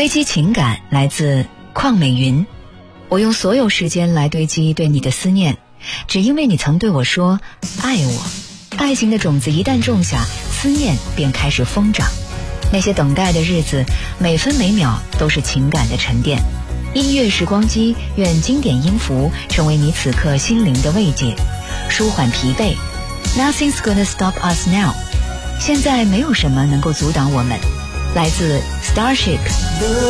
堆积情感来自邝美云。我用所有时间来堆积对你的思念，只因为你曾对我说爱我。爱情的种子一旦种下，思念便开始疯长。那些等待的日子，每分每秒都是情感的沉淀。音乐时光机，愿经典音符成为你此刻心灵的慰藉，舒缓疲惫。 Nothing's gonna stop us now， 现在没有什么能够阻挡我们。来自 Starship。